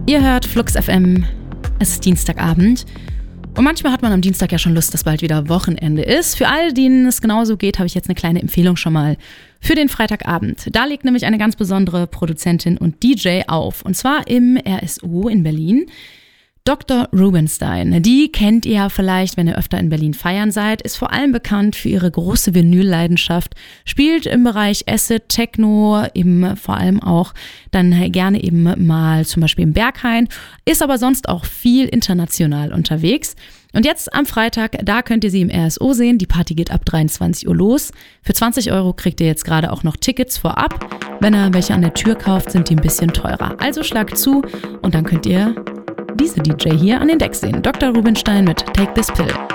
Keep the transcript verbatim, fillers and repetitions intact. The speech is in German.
Ihr hört Flux F M, es ist Dienstagabend und manchmal hat man am Dienstag ja schon Lust, dass bald wieder Wochenende ist. Für all denen es genauso geht, habe ich jetzt eine kleine Empfehlung schon mal für den Freitagabend. Da legt nämlich eine ganz besondere Produzentin und D J auf, und zwar im R S U in Berlin. Doktor Rubinstein, die kennt ihr ja vielleicht, wenn ihr öfter in Berlin feiern seid, ist vor allem bekannt für ihre große Vinylleidenschaft, spielt im Bereich Acid, Techno, eben vor allem auch dann gerne eben mal zum Beispiel im Berghain, ist aber sonst auch viel international unterwegs. Und jetzt am Freitag, da könnt ihr sie im R S O sehen, die Party geht ab dreiundzwanzig Uhr los. Für zwanzig Euro kriegt ihr jetzt gerade auch noch Tickets vorab. Wenn ihr welche an der Tür kauft, sind die ein bisschen teurer. Also schlagt zu und dann könnt ihr diese D J hier an den Decks sehen. Doktor Rubinstein mit Take This Pill.